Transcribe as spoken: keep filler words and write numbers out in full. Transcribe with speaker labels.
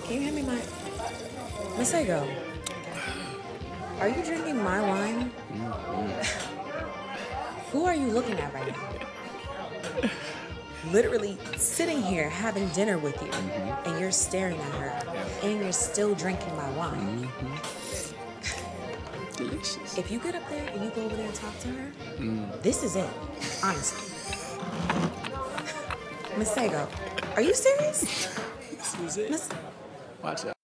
Speaker 1: Can you hand me my... Masego, are you drinking my wine? Mm-hmm. Who are you looking at right now? Literally sitting here having dinner with you, mm-hmm. and you're staring at her, yeah. and you're still drinking my wine.
Speaker 2: Mm-hmm. Delicious.
Speaker 1: If you get up there and you go over there and talk to her,
Speaker 2: mm.
Speaker 1: this is it, honestly. Masego, are you serious?
Speaker 2: This is it.
Speaker 1: Mas-
Speaker 2: Watch out.